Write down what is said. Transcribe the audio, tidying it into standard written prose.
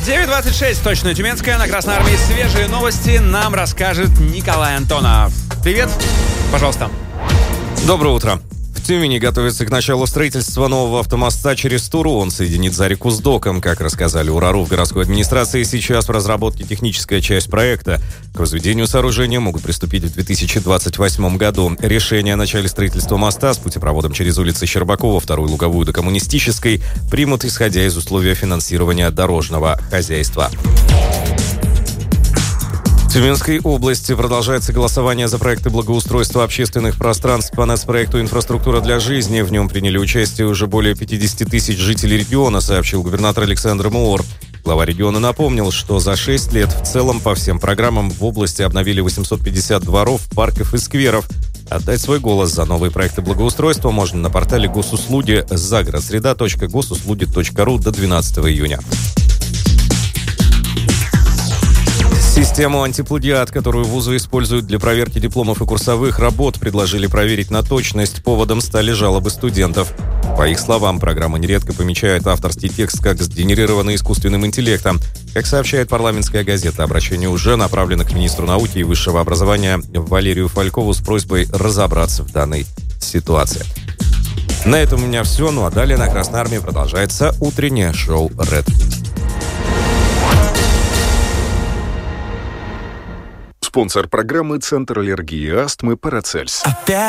9:26, точно тюменская, на Красной Армии. Свежие новости нам расскажет Николай Антонов. Привет, пожалуйста. Доброе утро. В Тюмени готовится к началу строительства нового автомоста через Туру. Он соединит Зарику с доком. Как рассказали УРАРУ в городской администрации, сейчас в разработке техническая часть проекта. К возведению сооружения могут приступить в 2028 году. Решение о начале строительства моста с путепроводом через улицы Щербакова, Вторую Луговую до Коммунистической примут, исходя из условия финансирования дорожного хозяйства. В Тюменской области продолжается голосование за проекты благоустройства общественных пространств по нацпроекту «Инфраструктура для жизни». В нем приняли участие уже более 50 тысяч жителей региона, сообщил губернатор Александр Муур. Глава региона напомнил, что за 6 лет в целом по всем программам в области обновили 850 дворов, парков и скверов. Отдать свой голос за новые проекты благоустройства можно на портале госуслуги загородсреда.госуслуги.ру до 12 июня. Систему антиплагиат, которую вузы используют для проверки дипломов и курсовых работ, предложили проверить на точность. Поводом стали жалобы студентов. По их словам, программа нередко помечает авторский текст как сгенерированный искусственным интеллектом. Как сообщает парламентская газета, обращение уже направлено к министру науки и высшего образования Валерию Фалькову с просьбой разобраться в данной ситуации. На этом у меня все. Ну а далее на Красной Армии продолжается утреннее шоу «Red». Спонсор программы «Центр аллергии и астмы» Парацельс.